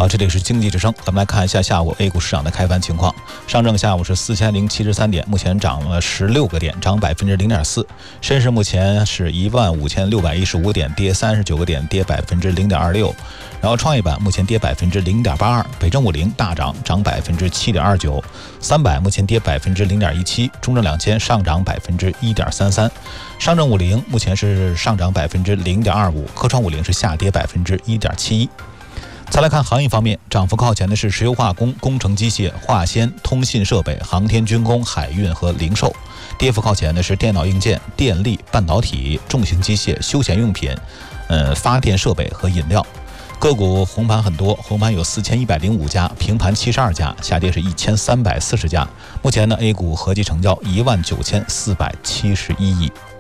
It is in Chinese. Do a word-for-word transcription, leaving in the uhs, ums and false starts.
好，这里是经济之声，咱们来看一下下午 A 股市场的开盘情况。上证下午是四千零七十三点，目前涨了十六个点，涨百分之零点四。深市目前是一万五千六百一十五点，跌三十九个点，跌百分之零点二六。然后创业板目前跌百分之零点八二，北证五零大涨，涨百分之七点二九。三百目前跌百分之零点一七，中证两千上涨百分之一点三三。上证五零目前是上涨百分之零点二五，科创五零是下跌百分之一点七一。再来看行业方面，涨幅靠前的是石油化工、工程机械、化纤、通信设备、航天军工、海运和零售；跌幅靠前的是电脑硬件、电力、半导体、重型机械、休闲用品、呃发电设备和饮料。个股红盘很多，红盘有四千一百零五家，平盘七十二家，下跌是一千三百四十家。目前呢 ，A 股合计成交一万九千四百七十一亿。